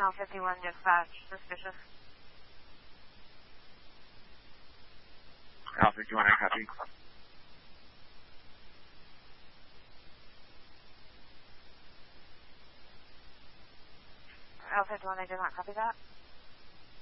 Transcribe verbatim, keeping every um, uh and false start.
Channel fifty-one dispatch, suspicious. Channel fifty-one, I copy. Channel fifty-one, I did not copy that.